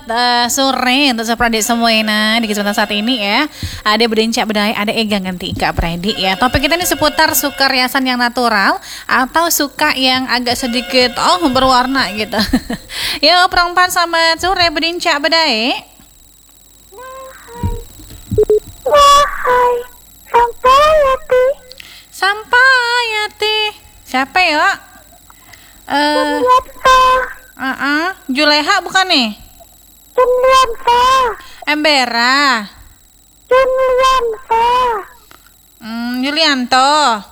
sore untuk Sopradik semuanya di kesempatan saat ini ya. Ada Bedincak Bedai, ada Ega ganti Kak Predik ya. Topik kita ini seputar suka riasan yang natural atau suka yang agak sedikit berwarna gitu. Yuk perempuan sama sore Bedincak Bedai. Wahai Sampayati. Sampayati. Siapa ya? Juleha bukan nih? Jumliansa. Embera. Jumliansa. Yulianto.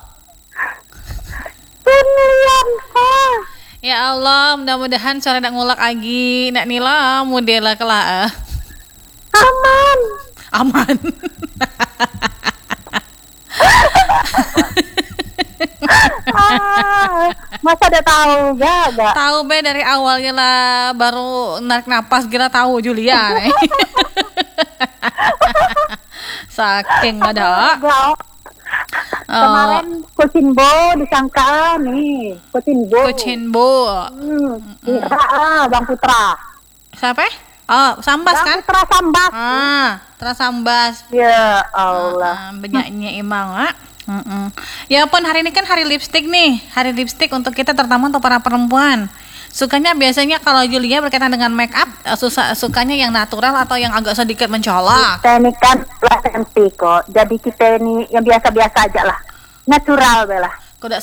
Jumliansa. Ya Allah, mudah-mudahan suara nak ngulak lagi, nak nila modela kelak. Aman. Aman. Masa udah tahu gak? Tahu be dari awalnya lah, baru narik napas gila tahu Julia. Saking ada. Kemarin Kucinbo disangka nih, Kucinbo. Bang Putra. Siapa? Oh, Sambas Bang kan? Putra Sambas. Putra Sambas. Ya Allah. Banyaknya emang, Ya pun hari ini kan hari lipstick nih, hari lipstick untuk kita terutama untuk para perempuan. Sukanya biasanya kalau Julia berkaitan dengan make up, sukanya yang natural atau yang agak sedikit mencolok. Kita ini kan plus MP kok, jadi kita ini yang biasa-biasa aja lah, natural belah.